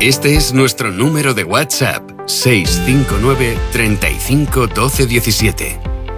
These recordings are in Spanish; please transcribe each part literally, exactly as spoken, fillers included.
Este es nuestro número de WhatsApp, seis cinco nueve, treinta y cinco, doce diecisiete.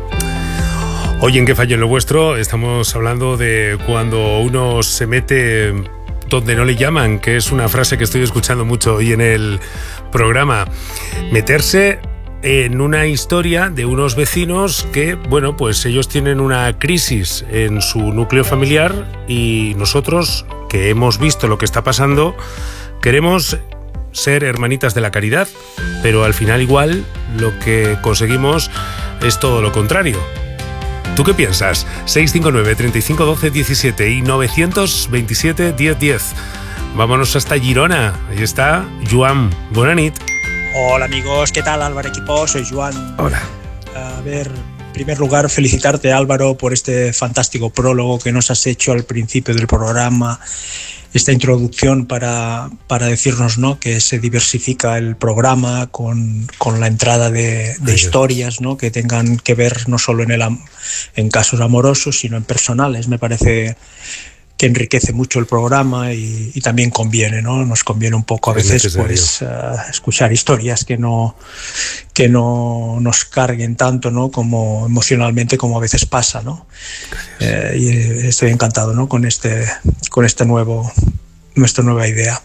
Hoy en ¿Qué fallo en lo vuestro? Estamos hablando de cuando uno se mete donde no le llaman, que es una frase que estoy escuchando mucho hoy en el programa. Meterse en una historia de unos vecinos que, bueno, pues ellos tienen una crisis en su núcleo familiar y nosotros, que hemos visto lo que está pasando, queremos ser hermanitas de la caridad, pero al final igual lo que conseguimos es todo lo contrario. ¿Tú qué piensas? seis cinco nueve, treinta y cinco, doce diecisiete y nueve dos siete, diez diez. Vámonos hasta Girona. Ahí está Joan. Bona nit. Hola amigos, ¿qué tal Álvaro equipo? Soy Joan. Hola. A ver, en primer lugar felicitarte Álvaro por este fantástico prólogo que nos has hecho al principio del programa. Esta introducción para, para decirnos, ¿no?, que se diversifica el programa con, con la entrada de, de historias, ¿no?, que tengan que ver no solo en, el, en casos amorosos, sino en personales. Me parece que enriquece mucho el programa y, y también conviene, ¿no? Nos conviene un poco a veces pues, uh, escuchar historias que no, que no nos carguen tanto, ¿no?, como emocionalmente como a veces pasa, ¿no? Eh, y estoy encantado, ¿no?, con este, con este nuevo, nuestra nueva idea.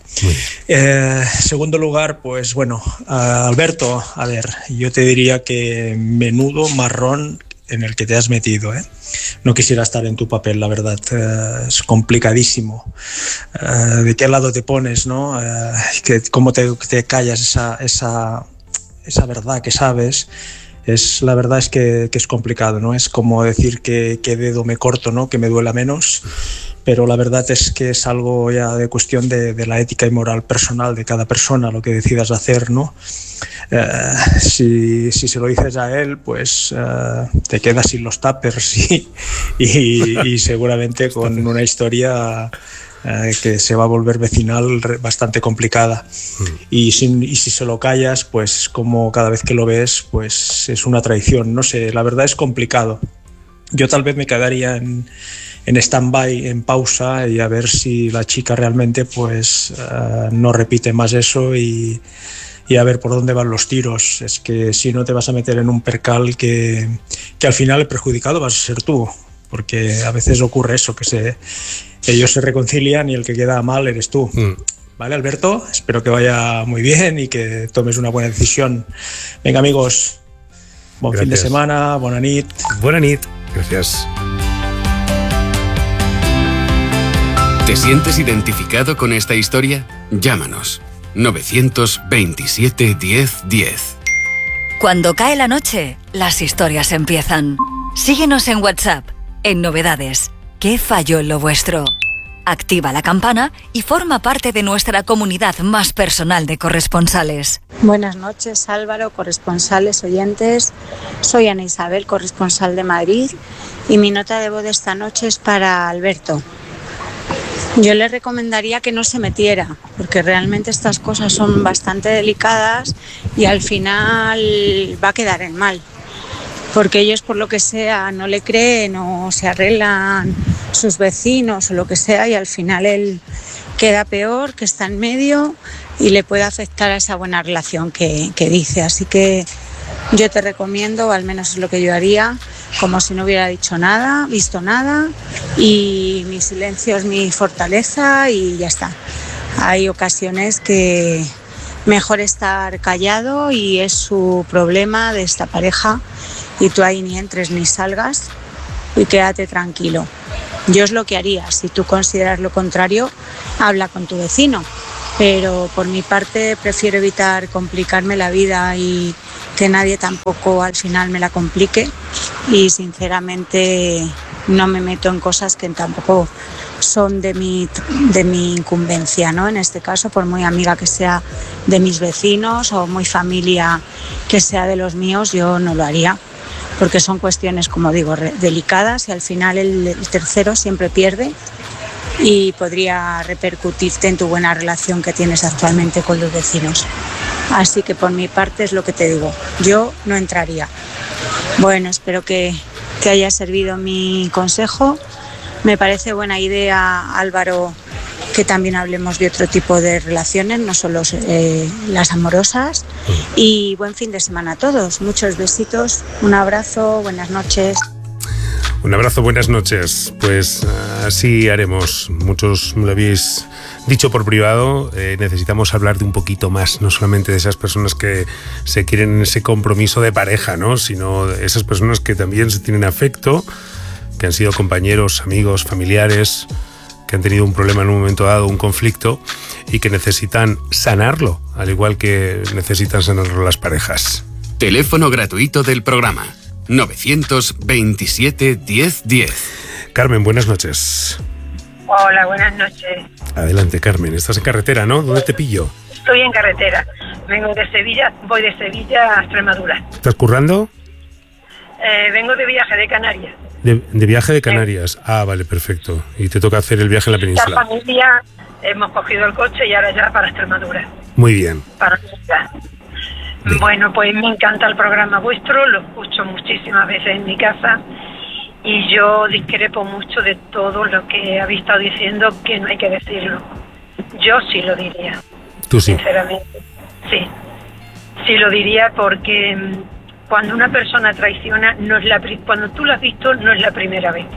Eh, segundo lugar, pues bueno, uh, Alberto, a ver, yo te diría que menudo marrón en el que te has metido, ¿eh? No quisiera estar en tu papel, la verdad. Uh, es complicadísimo. Uh, ¿De qué lado te pones, no? Uh, que, ¿Cómo te, te callas esa, esa, esa verdad que sabes? Es, la verdad es que, que es complicado, ¿no? Es como decir que, que dedo me corto, ¿no?, que me duela menos. Pero la verdad es que es algo ya de cuestión de, de la ética y moral personal de cada persona, lo que decidas hacer, ¿no? Uh, si, si se lo dices a él, pues uh, te quedas sin los tuppers y, y, y seguramente con una historia uh, que se va a volver vecinal bastante complicada. Mm. Y, sin, y si se lo callas, pues como cada vez que lo ves, pues es una traición. No sé, la verdad es complicado. Yo tal vez me quedaría en... en stand-by, en pausa, y a ver si la chica realmente pues uh, no repite más eso y, y a ver por dónde van los tiros. Es que si no te vas a meter en un percal que, que al final el perjudicado vas a ser tú, porque a veces ocurre eso, que se, ellos se reconcilian y el que queda mal eres tú. Mm. Vale, Alberto, espero que vaya muy bien y que tomes una buena decisión. Venga amigos, buen Gracias. Fin de semana, bona nit. Bona nit, gracias. ¿Te sientes identificado con esta historia? Llámanos. nueve dos siete, diez diez. Cuando cae la noche, las historias empiezan. Síguenos en WhatsApp, en Novedades. ¿Qué falló en lo vuestro? Activa la campana y forma parte de nuestra comunidad más personal de corresponsales. Buenas noches, Álvaro, corresponsales, oyentes. Soy Ana Isabel, corresponsal de Madrid, y mi nota de voz de esta noche es para Alberto. Yo le recomendaría que no se metiera, porque realmente estas cosas son bastante delicadas y al final va a quedar en mal, porque ellos por lo que sea no le creen o se arreglan sus vecinos o lo que sea, y al final él queda peor, que está en medio y le puede afectar a esa buena relación que, que dice. Así que yo te recomiendo, al menos es lo que yo haría, como si no hubiera dicho nada, visto nada, y mi silencio es mi fortaleza y ya está. Hay ocasiones que mejor estar callado y es su problema de esta pareja, y tú ahí ni entres ni salgas y quédate tranquilo. Yo es lo que haría. Si tú consideras lo contrario, habla con tu vecino, pero por mi parte prefiero evitar complicarme la vida y que nadie tampoco al final me la complique, y sinceramente no me meto en cosas que tampoco son de mi, de mi incumbencia, ¿no? En este caso, por muy amiga que sea de mis vecinos o muy familia que sea de los míos, yo no lo haría, porque son cuestiones, como digo, re- delicadas, y al final el, el tercero siempre pierde y podría repercutirte en tu buena relación que tienes actualmente con los vecinos. Así que por mi parte es lo que te digo, yo no entraría. Bueno, espero que te haya servido mi consejo. Me parece buena idea, Álvaro, que también hablemos de otro tipo de relaciones, no solo eh, las amorosas. Y buen fin de semana a todos. Muchos besitos, un abrazo, buenas noches. Un abrazo, buenas noches. Pues así haremos. Muchos me lo habéis dicho por privado. Eh, necesitamos hablar de un poquito más, no solamente de esas personas que se quieren en ese compromiso de pareja, ¿no? Sino de esas personas que también se tienen afecto, que han sido compañeros, amigos, familiares, que han tenido un problema en un momento dado, un conflicto, y que necesitan sanarlo, al igual que necesitan sanarlo las parejas. Teléfono gratuito del programa novecientos veintisiete diez diez. Carmen, buenas noches. Hola, buenas noches. Adelante, Carmen. Estás en carretera, ¿no? ¿Dónde te pillo? Estoy en carretera. Vengo de Sevilla, voy de Sevilla a Extremadura. ¿Estás currando? Eh, vengo de viaje de Canarias. De, de viaje de Canarias. Sí. Ah, vale, perfecto. Y te toca hacer el viaje en la península. La familia, hemos cogido el coche y ahora ya para Extremadura. Muy bien. Para ya. Bueno, pues me encanta el programa vuestro, lo escucho muchísimas veces en mi casa y yo discrepo mucho de todo lo que habéis estado diciendo, que no hay que decirlo. Yo sí lo diría. ¿Tú sí? Sinceramente, sí. Sí lo diría porque cuando una persona traiciona, no es la cuando tú lo has visto, no es la primera vez.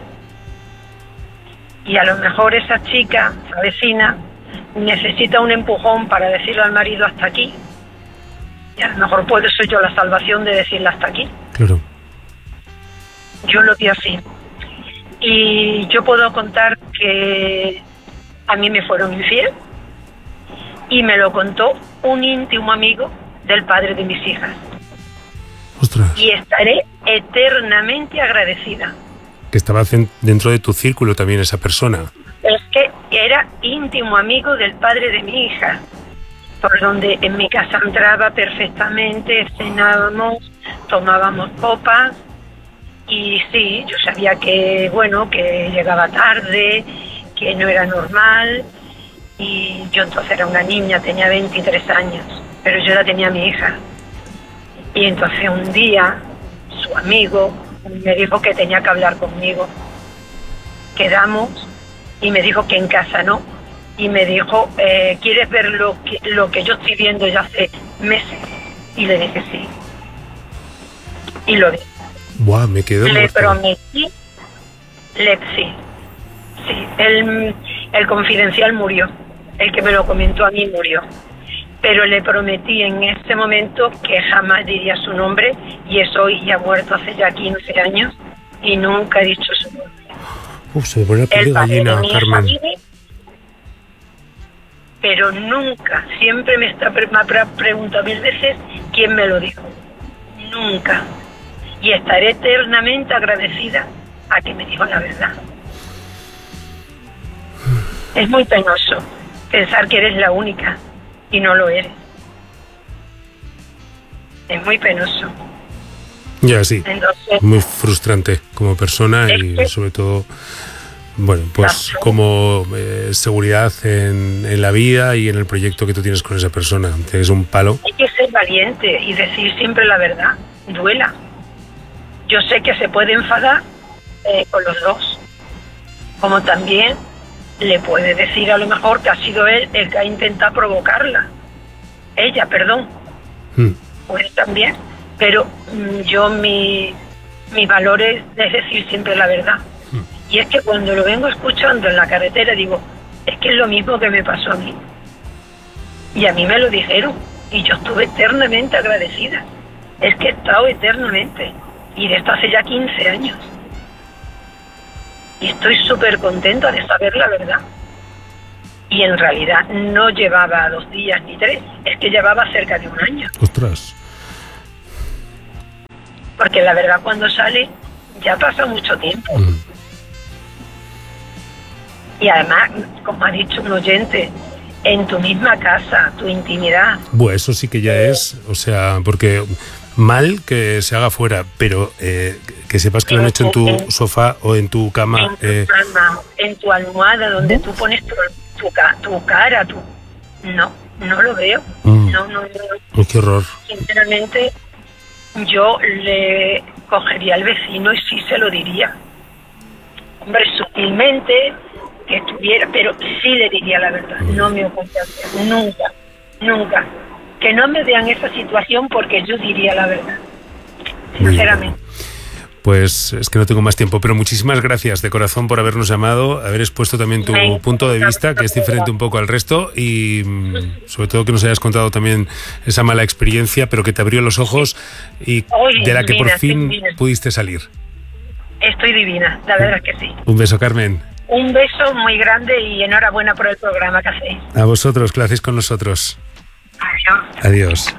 Y a lo mejor esa chica, esa vecina, necesita un empujón para decirle al marido hasta aquí. Y a lo mejor puedo ser yo la salvación de decirle hasta aquí. Claro. Yo lo vi así. Y yo puedo contar que a mí me fueron infiel y me lo contó un íntimo amigo del padre de mis hijas. Ostras. Y estaré eternamente agradecida. Que estaba dentro de tu círculo también esa persona. Es que era íntimo amigo del padre de mi hija, por donde en mi casa entraba perfectamente, cenábamos, tomábamos copas, y sí, yo sabía que, bueno, que llegaba tarde, que no era normal, y yo entonces era una niña, tenía veintitrés años, pero yo la tenía a mi hija. Y entonces un día, su amigo me dijo que tenía que hablar conmigo. Quedamos, y me dijo que en casa no, y me dijo, eh, ¿quieres ver lo que, lo que yo estoy viendo ya hace meses? Y le dije sí. Y lo vi. Buah, me quedo Le muerto. prometí, le, sí, sí. El, el confidencial murió, el que me lo comentó a mí murió. Pero le prometí en ese momento que jamás diría su nombre, y es hoy, ya muerto hace ya quince años, y nunca he dicho su nombre. Uf, se me pone la piel de gallina, Carmen. Vive, pero nunca, siempre me está me ha preguntado mil veces quién me lo dijo. Nunca. Y estaré eternamente agradecida a que me dijo la verdad. Es muy penoso pensar que eres la única y no lo eres. Es muy penoso. Ya, sí. Entonces, muy frustrante como persona y que, sobre todo, bueno, pues como eh, seguridad en, en la vida y en el proyecto que tú tienes con esa persona. Tienes un palo. Hay que ser valiente y decir siempre la verdad, duela. Yo sé que se puede enfadar eh, con los dos, como también le puede decir a lo mejor que ha sido él el que ha intentado provocarla. Ella, perdón. Hmm. Puede también. Pero mmm, yo mi, mi valor es, es decir siempre la verdad. Hmm. Y es que cuando lo vengo escuchando en la carretera digo, es que es lo mismo que me pasó a mí. Y a mí me lo dijeron y yo estuve eternamente agradecida. Es que he estado eternamente. Y de esto hace ya quince años. Y estoy súper contenta de saber la verdad. Y en realidad no llevaba dos días ni tres, es que llevaba cerca de un año. ¡Ostras! Porque la verdad cuando sale ya pasa mucho tiempo. Mm. Y además, como ha dicho un oyente, en tu misma casa, tu intimidad. Bueno, eso sí que ya es, o sea, porque mal que se haga fuera, pero eh, que sepas que lo han hecho en tu sofá o en tu cama. En tu, eh, cama, en tu almohada, donde tú pones tu, tu, tu cara, tu... No, no lo veo. Mm. No, no, no. Oh, qué horror. Sinceramente, yo le cogería al vecino y sí se lo diría. Hombre, sutilmente, que estuviera, pero sí le diría la verdad, no me ocultaría, nunca, nunca. Que no me vean esa situación porque yo diría la verdad, sinceramente. Pues es que no tengo más tiempo, pero muchísimas gracias de corazón por habernos llamado, haber expuesto también tu Me punto de vista, que es diferente un poco al resto, y sobre todo que nos hayas contado también esa mala experiencia, pero que te abrió los ojos y Oye, de la que divina, por fin divina. pudiste salir. Estoy divina, la verdad que sí. Un beso, Carmen. Un beso muy grande y enhorabuena por el programa que hacéis. A vosotros, que lo hacéis con nosotros. Adiós. Adiós.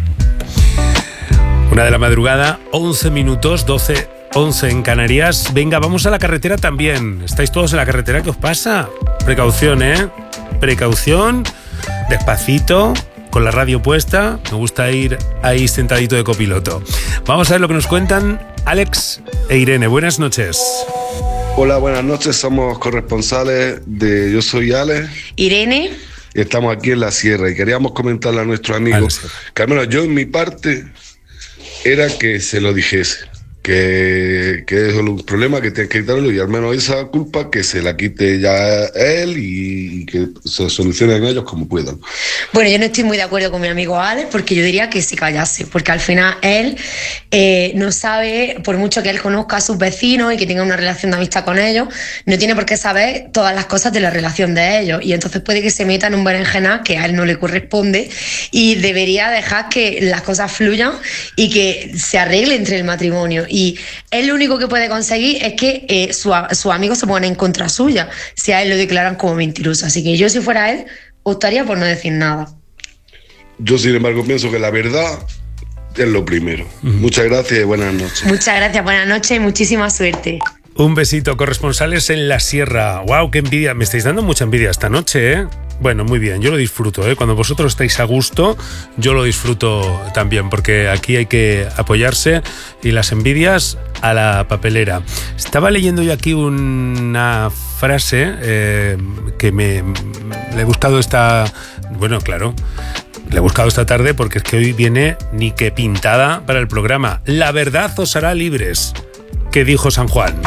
Una de la madrugada, once minutos, doce, once en Canarias. Venga, vamos a la carretera también. ¿Estáis todos en la carretera? ¿Qué os pasa? Precaución, ¿eh? Precaución, despacito, con la radio puesta. Me gusta ir ahí sentadito de copiloto. Vamos a ver lo que nos cuentan Alex e Irene. Buenas noches. Hola, buenas noches. Somos corresponsales de Yo Soy Alex. Irene. Estamos aquí en la sierra y queríamos comentarle a nuestros amigos que al menos yo en mi parte era que se lo dijese, que, que es un problema que tienen que quitarlo, y al menos esa culpa que se la quite ya él y, y que se solucionen ellos como puedan. Bueno, yo no estoy muy de acuerdo con mi amigo Alex, porque yo diría que se callase, porque al final él eh, no sabe, por mucho que él conozca a sus vecinos y que tenga una relación de amistad con ellos, no tiene por qué saber todas las cosas de la relación de ellos, y entonces puede que se meta en un berenjenal que a él no le corresponde, y debería dejar que las cosas fluyan y que se arregle entre el matrimonio. Y él lo único que puede conseguir es que eh, sus su amigos se pongan en contra suya si a él lo declaran como mentiroso. Así que yo, si fuera él, optaría por no decir nada. Yo, sin embargo, pienso que la verdad es lo primero. Uh-huh. Muchas gracias y buenas noches. Muchas gracias, buenas noches y muchísima suerte. Un besito, corresponsales en la sierra. ¡Wow! ¡Qué envidia! Me estáis dando mucha envidia esta noche, ¿eh? Bueno, muy bien, yo lo disfruto, ¿eh? Cuando vosotros estáis a gusto, yo lo disfruto también, porque aquí hay que apoyarse, y las envidias a la papelera. Estaba leyendo yo aquí una frase eh, que me le he buscado esta... Bueno, claro, le he buscado esta tarde porque es que hoy viene ni que pintada para el programa. La verdad os hará libres, que dijo San Juan.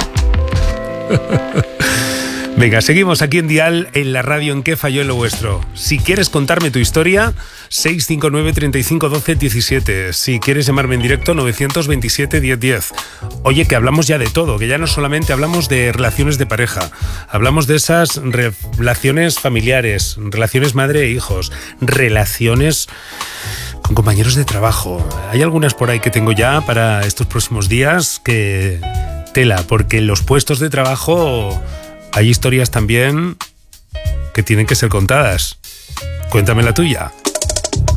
Venga, seguimos aquí en Dial, en la radio en que falló en lo vuestro. Si quieres contarme tu historia, seis cinco nueve, treinta y cinco, doce, diecisiete. Si quieres llamarme en directo, novecientos veintisiete, diez diez. Oye, que hablamos ya de todo, que ya no solamente hablamos de relaciones de pareja, hablamos de esas relaciones familiares, relaciones madre e hijos, relaciones con compañeros de trabajo. Hay algunas por ahí que tengo ya para estos próximos días que tela, porque en los puestos de trabajo hay historias también que tienen que ser contadas. Cuéntame la tuya.